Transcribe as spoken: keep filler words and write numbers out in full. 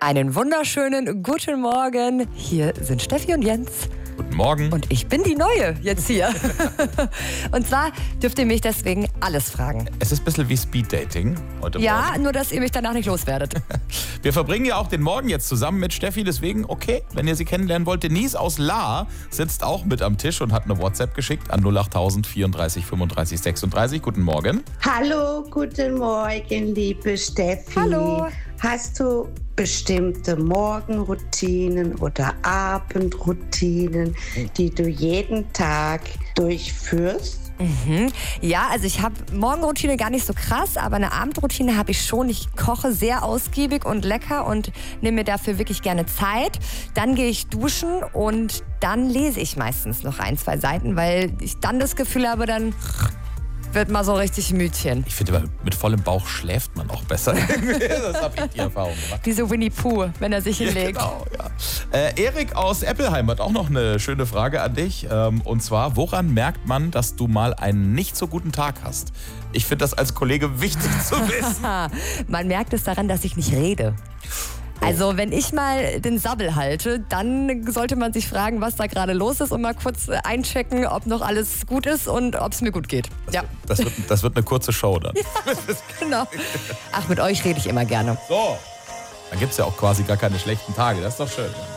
Einen wunderschönen guten Morgen. Hier sind Steffi und Jens. Guten Morgen. Und ich bin die Neue jetzt hier. Und zwar dürft ihr mich deswegen alles fragen. Es ist ein bisschen wie Speeddating heute Ja, Morgen. nur dass ihr mich danach nicht loswerdet. Wir verbringen ja auch den Morgen jetzt zusammen mit Steffi, deswegen okay, wenn ihr sie kennenlernen wollt. Denise aus Lahr sitzt auch mit am Tisch und hat eine WhatsApp geschickt an null acht tausend vierunddreißig fünfunddreißig sechsunddreißig. Guten Morgen. Hallo, guten Morgen, liebe Steffi. Hallo. Hast du bestimmte Morgenroutinen oder Abendroutinen, die du jeden Tag durchführst? Mhm. Ja, also ich habe Morgenroutine gar nicht so krass, aber eine Abendroutine habe ich schon. Ich koche sehr ausgiebig und lecker und nehme mir dafür wirklich gerne Zeit. Dann gehe ich duschen und dann lese ich meistens noch ein, zwei Seiten, weil ich dann das Gefühl habe, dann wird mal so richtig Mütchen. Ich finde, mit vollem Bauch schläft man auch besser. Das habe ich die Erfahrung gemacht. Wie so Winnie Pooh, wenn er sich hinlegt. Ja, genau, ja. Äh, Erik aus Eppelheim hat auch noch eine schöne Frage an dich. Ähm, und zwar, woran merkt man, dass du mal einen nicht so guten Tag hast? Ich finde das als Kollege wichtig zu wissen. Man merkt es daran, dass ich nicht rede. Also wenn ich mal den Sabbel halte, dann sollte man sich fragen, was da gerade los ist und mal kurz einchecken, ob noch alles gut ist und ob es mir gut geht. Das, Ja, das, wird, das wird eine kurze Show dann. genau. Ach, mit euch rede ich immer gerne. So, dann gibt es ja auch quasi gar keine schlechten Tage. Das ist doch schön.